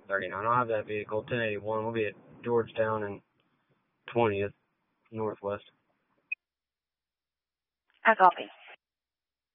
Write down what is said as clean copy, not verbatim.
39. I'll have that vehicle, 1081. We'll be at Georgetown and 20th Northwest. I copy.